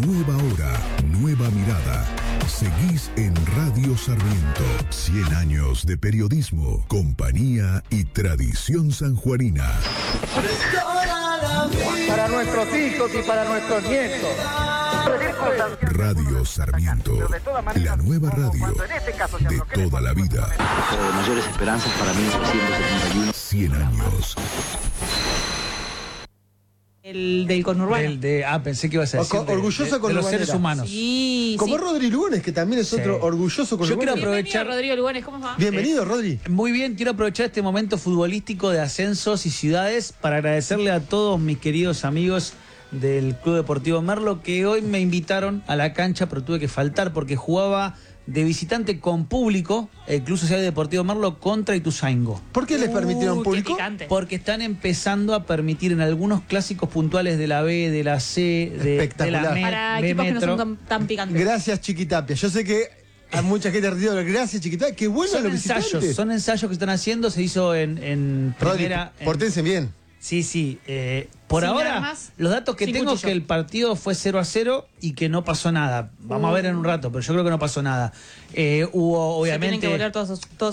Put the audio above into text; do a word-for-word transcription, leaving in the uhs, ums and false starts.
Nueva hora, nueva mirada. Seguís en Radio Sarmiento. cien años de periodismo, compañía y tradición sanjuanina. Para nuestros hijos y para nuestros nietos. Radio Sarmiento, la nueva radio de toda la vida. Pero de mayores esperanzas para mil novecientos setenta y uno. cien años. El del conurbano. El de, ah, pensé que ibas a decir. O, orgulloso de, de, con de los seres humanos. Sí, Como sí. Rodri Lugones, que también es otro Sí. orgulloso con Yo quiero Bienvenido, aprovechar- Rodrigo Lugones, ¿cómo va? Bienvenido, Rodri. Muy bien, quiero aprovechar este momento futbolístico de ascensos y ciudades para agradecerle a todos mis queridos amigos del Club Deportivo Merlo que hoy me invitaron a la cancha, pero tuve que faltar porque jugaba de visitante con público el Club Social y Deportivo Merlo contra Ituzaingó. ¿Por qué les permitieron Uh, qué público? picante. Porque están empezando a permitir en algunos clásicos puntuales de la B, de la C, de, de la Espectacular. Me- Para B equipos que no Metro. son tan, tan picantes. Gracias, Chiquitapia. Yo sé que a mucha gente ha retenido. Gracias, Chiquitapia. Qué bueno Son los visitantes. ensayos, son ensayos que están haciendo, se hizo en, en Rodri, primera... en- portense bien. Sí, sí. eh, por Sin ahora, armas, los datos que sin tengo es cuchillo. que el partido fue cero a cero y que no pasó nada. Vamos a ver en un rato, pero yo creo que no pasó nada. Eh, hubo, Se obviamente... tienen que volar todos, todos